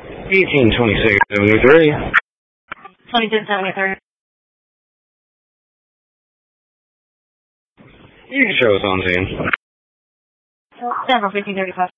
182673. 2273. You can show us on scene. Denver 1535.